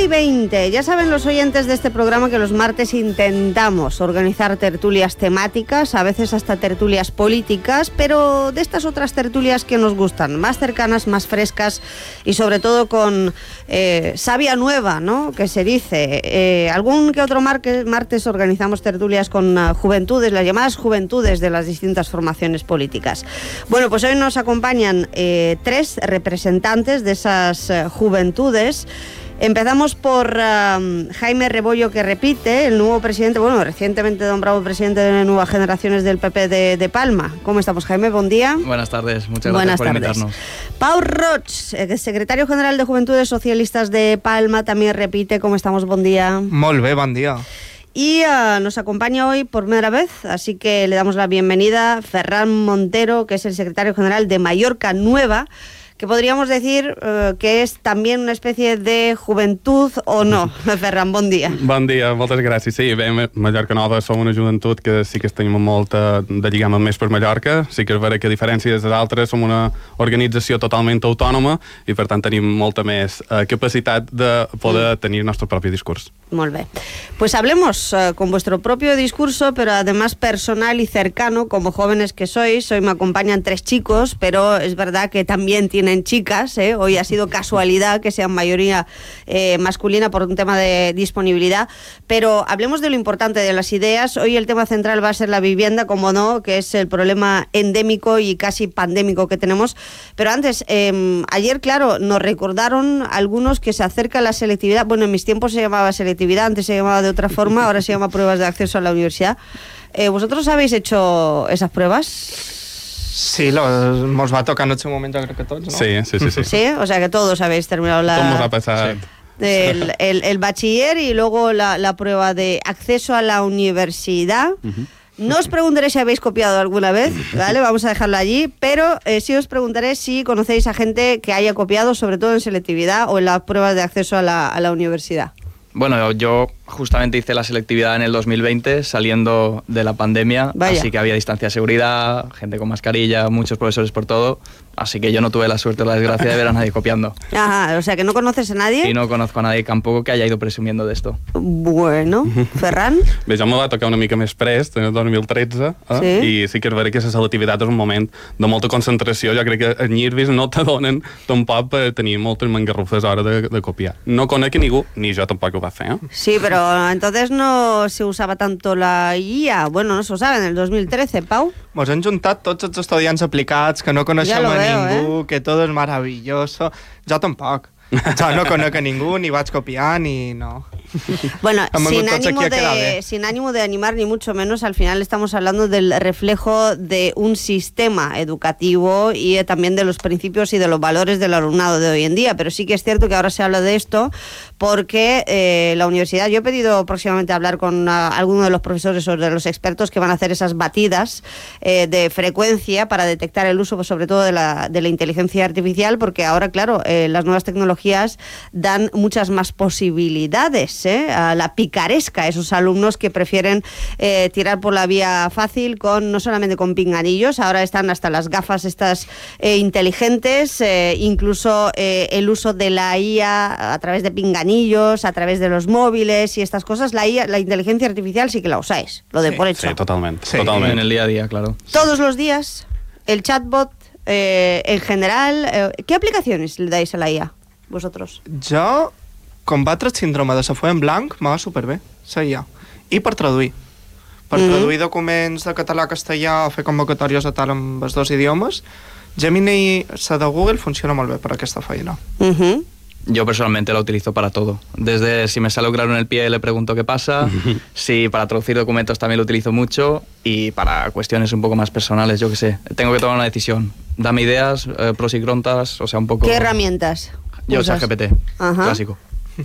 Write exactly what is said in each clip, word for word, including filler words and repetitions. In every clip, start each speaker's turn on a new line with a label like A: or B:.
A: y veinte. Ya saben los oyentes de este programa que los martes intentamos organizar tertulias temáticas, a veces hasta tertulias políticas, pero de estas otras tertulias que nos gustan, más cercanas, más frescas y sobre todo con eh, savia nueva, ¿no? Que se dice. Eh, algún que otro marque, martes organizamos tertulias con uh, juventudes, las llamadas juventudes de las distintas formaciones políticas. Bueno, pues hoy nos acompañan eh, tres representantes de esas uh, juventudes. Empezamos por uh, Jaime Rebollo, que repite, el nuevo presidente, bueno, recientemente nombrado presidente de Nuevas Generaciones del P P de, de Palma. ¿Cómo estamos, Jaime? Buen día.
B: Buenas tardes, muchas gracias
A: Buenas
B: por
A: tardes.
B: invitarnos.
A: Pau Roig, secretario general de Juventudes Socialistas de Palma, también repite. ¿Cómo estamos? Buen día.
C: Molt bé, bon día.
A: Y uh, nos acompaña hoy por primera vez, así que le damos la bienvenida a Ferran Montero, que es el secretario general de Mallorca Nueva, que podríamos decir uh, que és també una espècie de joventut o no. Ferran, bon dia.
D: Bon dia, moltes gràcies. Sí, bé, Mallorca Nova som una joventut que sí que tenim molta de lligam més per Mallorca. Sí que és vera que a diferència dels altres som una organització totalment autònoma i per tant tenim molta més uh, capacitat de poder mm. tenir el nostre propi discurs.
A: Molt bé. Pues hablemos uh, con vuestro propio discurso, pero además personal y cercano, como jóvenes que sois. Hoy me acompañan tres chicos, pero es verdad que también tienen chicas, ¿eh? Hoy ha sido casualidad que sean mayoría eh, masculina por un tema de disponibilidad, pero hablemos de lo importante de las ideas. Hoy el tema central va a ser la vivienda, como no, que es el problema endémico y casi pandémico que tenemos. Pero antes, eh, ayer, claro, nos recordaron algunos que se acerca la selectividad. Bueno, en mis tiempos se llamaba selectividad, antes se llamaba de otra forma, ahora se llama pruebas de acceso a la universidad. Eh, ¿Vosotros habéis hecho esas pruebas?
C: Sí, los, nos va a tocar en este momento, creo que todos, ¿no?
D: Sí, sí, sí. Sí,
A: ¿Sí? O sea que todos habéis terminado la...
D: Tot mos ha passat.
A: Sí. El, el, el bachiller y luego la, la prueba de acceso a la universidad. Uh-huh. No os preguntaré si habéis copiado alguna vez, ¿vale? Vamos a dejarlo allí, pero eh, sí os preguntaré si conocéis a gente que haya copiado, sobre todo en selectividad o en las pruebas de acceso a la, a la universidad.
B: Bueno, yo justamente hice la selectividad en el dos mil veinte, saliendo de la pandemia,
A: Vaya.
B: Así que había distancia de seguridad, gente con mascarilla, muchos profesores por todo, así que yo no tuve la suerte o la desgracia de ver a nadie copiando.
A: Ajá, o sea que no conoces a nadie.
B: Y no conozco a nadie tampoco que haya ido presumiendo de esto.
A: Bueno, Ferran?
D: Bé, jo me va tocar una mica més prest, en el dos mil tretze, eh?
A: Sí.
D: I sí que és vera que la selectivitat és un moment de molta concentració. Jo crec que a Nyirvis no te donen tampoc per tenir moltes mangarrufes a l'hora de, de copiar. No conec a ningú, ni jo tampoc ho va fer, eh?
A: Sí, pero entonces no se usaba tanto la I A. Bueno, no se usaba en el dos mil trece, Pau.
C: Ens han juntat tots els estudiants aplicats, que no coneixem
A: Ja lo
C: a
A: veo,
C: ningú,
A: eh?
C: que tot és maravilloso. Jo tampoc. Jo no conec a ningú, ni vaig copiar, ni no.
A: Bueno,
C: Hemos
A: sin
C: vuelto
A: ánimo,
C: aquí a quedar,
A: de,
C: ¿eh?
A: sin ánimo de animar ni mucho menos, al final estamos hablando del reflejo de un sistema educativo y eh, también de los principios y de los valores del alumnado de hoy en día, pero sí que es cierto que ahora se habla de esto porque eh, la universidad, yo he pedido próximamente hablar con uh, alguno de los profesores o de los expertos que van a hacer esas batidas eh, de frecuencia para detectar el uso, pues, sobre todo de la, de la inteligencia artificial, porque ahora, claro, eh, las nuevas tecnologías dan muchas más posibilidades, ¿eh? A la picaresca, esos alumnos que prefieren eh, tirar por la vía fácil, con no solamente con pinganillos, ahora están hasta las gafas estas eh, inteligentes, eh, incluso eh, el uso de la I A a través de pinganillos, a través de los móviles y estas cosas. La I A, la inteligencia artificial sí que la usáis, lo de
C: Sí,
A: por hecho.
D: Sí, totalment.
C: Sí.
D: totalment.
B: En el día a día, claro.
A: Todos los días, el chatbot, eh, en general, eh, ¿qué aplicaciones le dais a la I A, vosotros?
C: Jo, combatre el síndrome de la folla en blanc, me va superbé, la I A. I per traduir. Per
A: Mhm.
C: traduir documents de català a castellà o fer convocatòries a tal amb els dos idiomes, Gemini, la de Google, funciona molt bé per aquesta feina.
A: Uh-huh.
B: Yo personalmente la utilizo para todo. Desde si me sale un grano en el pie le pregunto qué pasa, si para traducir documentos también lo utilizo mucho y para cuestiones un poco más personales, yo qué sé. Tengo que tomar una decisión. Dame ideas, eh, pros y contras, o sea, un poco...
A: ¿Qué herramientas
B: Yo,
A: usas?
B: ChatGPT,
A: Ajá.
B: clásico.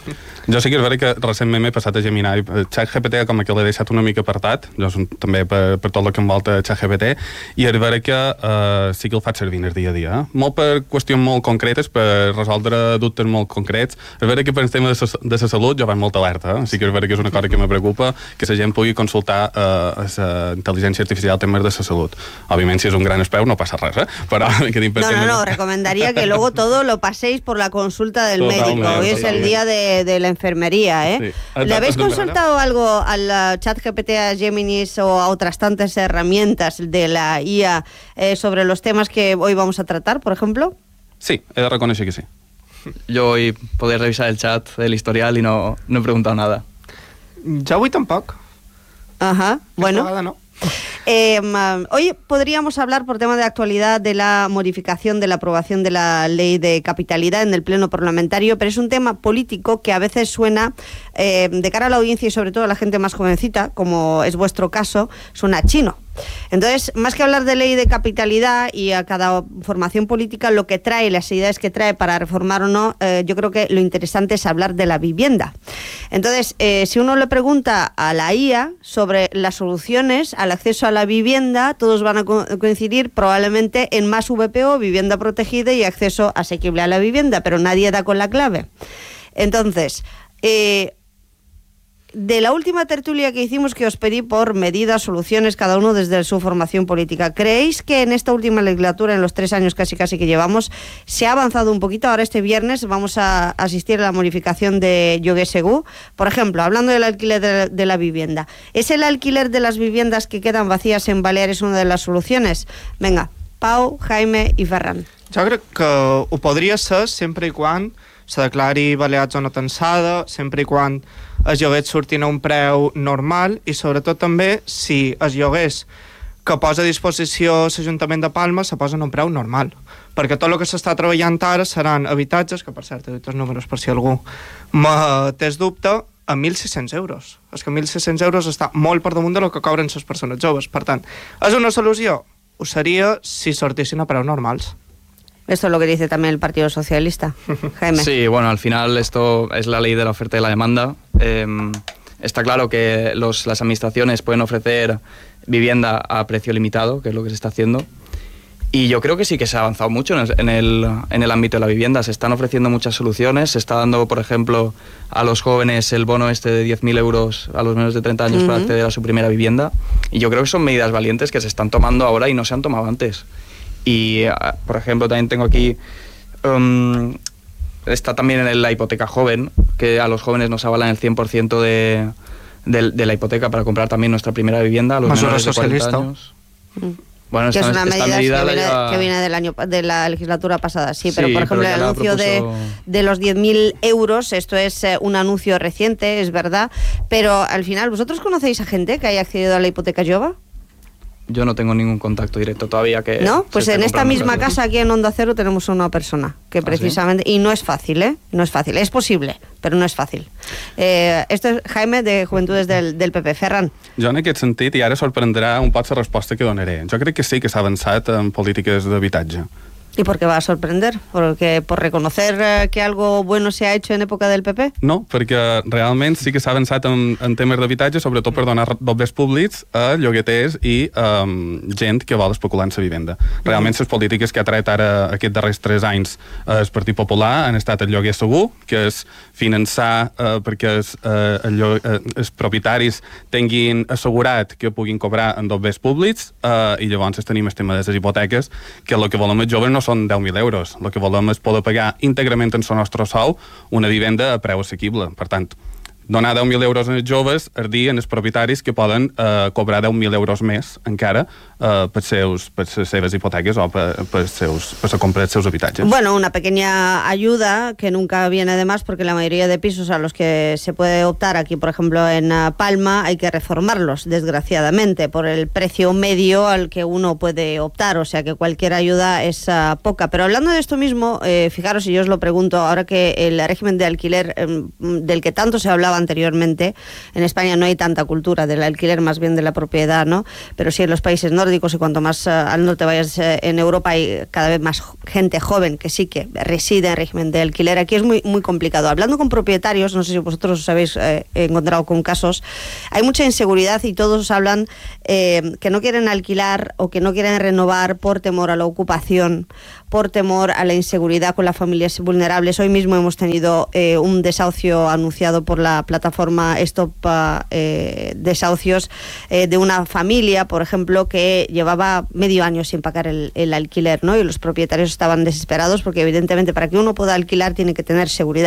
D: Jo sí que és vera que recentment m'he passat a Gemini. ChatGPT com que l'he deixat una mica apartat, jo som també per, per tot el que envolta ChatGPT, i és vera que uh, sí que el faig servir en el dia a dia. Eh? Molt per qüestions molt concretes, per resoldre dubtes molt concrets. És vera que per el tema de sa, de la salut jo vaig molt alerta. Eh? Sí que és vera que és una cosa que me preocupa, que la gent pugui consultar uh, la intel·ligència artificial temes de la salut. Òbviament, si és un gran espeu no passa res, eh? Però que
A: No, no, no, recomendaría que luego todo lo paséis por la consulta del
D: Totalmente,
A: médico. Hoy es el
D: totalmente.
A: día de de, de la enfermería, ¿eh?
D: Sí.
A: ¿Le habéis consultado algo al ChatGPT, a Géminis o a otras tantas herramientas de la I A eh, sobre los temas que hoy vamos a tratar, por ejemplo?
D: Sí, he de reconèixer que sí.
B: Yo hoy podía revisar el chat, el historial y no, no he preguntado nada.
C: Jo avui tampoc.
A: Ajá, bueno.
C: Esta vegada no.
A: Eh, hoy podríamos hablar, por tema de actualidad, de la modificación de la aprobación de la ley de capitalidad en el Pleno Parlamentario, pero es un tema político que a veces suena, eh, de cara a la audiencia y sobre todo a la gente más jovencita, como es vuestro caso, suena chino. Entonces, más que hablar de ley de capitalidad y a cada formación política lo que trae, las ideas que trae para reformar o no, eh, yo creo que lo interesante es hablar de la vivienda. Entonces, eh, si uno le pregunta a la I A sobre las soluciones al acceso a la vivienda, todos van a co- coincidir probablemente en más V P O, vivienda protegida y acceso asequible a la vivienda, pero nadie da con la clave. Entonces, eh, de la última tertulia que hicimos, que os pedí por medidas, soluciones, cada uno desde su formación política, ¿creéis que en esta última legislatura, en los tres años casi casi que llevamos, se ha avanzado un poquito? Ahora este viernes vamos a asistir a la modificación de Lloguer Segur. Por ejemplo, hablando del alquiler de, de la vivienda, ¿es el alquiler de las viviendas que quedan vacías en Baleares una de las soluciones? Venga, Pau, Jaime i Ferran.
C: Jo crec que ho podria ser sempre i quan se declari Balears zona tensada, sempre i quan els lloguers surtin a un preu normal i sobretot també si els lloguers que posa a disposició l'Ajuntament de Palma se posen a un preu normal, perquè tot el que s'està treballant ara seran habitatges, que per cert he dit els números per si algú me té dubte, a mil sis-cents euros. És que mil sis-cents euros està molt per damunt del que cobren les persones joves. Per tant, és una solució? Ho seria si sortissin a preus normals.
A: Esto es lo que dice también el Partido Socialista. Jaime.
B: Sí, bueno, al final esto es la ley de la oferta y la demanda. Eh, está claro que los, las administraciones pueden ofrecer vivienda a precio limitado, que es lo que se está haciendo. Y yo creo que sí que se ha avanzado mucho en el, en el, en el ámbito de la vivienda. Se están ofreciendo muchas soluciones. Se está dando, por ejemplo, a los jóvenes el bono este de diez mil euros a los menores de treinta años uh-huh. para acceder a su primera vivienda. Y yo creo que son medidas valientes que se están tomando ahora y no se han tomado antes. Y, por ejemplo, también tengo aquí, um, está también en la hipoteca joven, que a los jóvenes nos avalan el cien por ciento de, de, de la hipoteca para comprar también nuestra primera vivienda a los menores de cuarenta años.
A: Mm.
B: Bueno,
A: que
B: esta,
A: es una
B: esta
A: medida,
B: medida
A: que, viene,
B: lleva...
A: que viene del año de la legislatura pasada, sí, pero
B: sí,
A: por ejemplo
B: pero
A: el anuncio
B: propuso...
A: de, de los diez mil euros, esto es eh, un anuncio reciente, es verdad, pero al final, ¿vosotros conocéis a gente que haya accedido a la hipoteca jove?
B: Yo no tengo ningún contacto directo todavía que...
A: No, pues en esta misma casa aquí en Onda Cero tenemos una persona que precisamente... ¿Ah, sí? Y no es fácil, ¿eh? No es fácil. Es posible, pero no es fácil. Eh, esto es Jaime, de Juventudes del, del P P. Ferran.
D: Jo en aquest sentit, i ara sorprendrà un poc la resposta que donaré. Jo crec que sí que s'ha avançat en polítiques d'habitatge.
A: ¿Y por qué va a sorprender? ¿Porque por reconocer eh, que algo bueno se ha hecho en època del P P?
D: No, perquè realment sí que s'ha avançat en, en temes d'habitatge, sobretot per donar dobles públics a llogueters i um, gent que vol especular en la vivenda. Realment les polítiques que ha tret ara aquests darrers tres anys el Partit Popular han estat el lloguer segur, que és finançar uh, perquè els, uh, el, uh, els propietaris tinguin assegurat que puguin cobrar en dobles públics uh, i llavors tenim el tema de les hipoteques, que el que volem els joves no són deu mil euros. El que volem és poder pagar íntegrament en el nostre sou una vivenda a preu assequible. Per tant, donar deu mil euros als joves és dir als propietaris que poden eh, cobrar deu mil euros més encara eh, per, seus, per les seves hipoteques o per, per, seus, per la compra dels seus habitatges.
A: Bueno, una pequeña ayuda que nunca viene de más, porque la mayoría de pisos a los que se puede optar aquí, por ejemplo, en Palma, hay que reformarlos, desgraciadamente, por el precio medio al que uno puede optar, o sea que cualquier ayuda es uh, poca. Pero hablando de esto mismo, eh, fijaros, y yo os lo pregunto, ahora que el régimen de alquiler eh, del que tanto se hablaba anteriormente, en España no hay tanta cultura del alquiler, más bien de la propiedad, ¿no? Pero sí en los países nórdicos, y cuanto más uh, al norte vayas uh, en Europa, hay cada vez más gente joven que sí que reside en régimen de alquiler. Aquí es muy, muy complicado. Hablando con propietarios, no sé si vosotros os habéis eh, encontrado con casos, hay mucha inseguridad y todos hablan eh, que no quieren alquilar o que no quieren renovar por temor a la ocupación, por temor a la inseguridad con las familias vulnerables. Hoy mismo hemos tenido eh, un desahucio anunciado por la plataforma Stop eh, Desahucios eh, de una familia, por ejemplo, que llevaba medio año sin pagar el, el alquiler, ¿no? Y los propietarios estaban desesperados porque evidentemente para que uno pueda alquilar tiene que tener seguridad.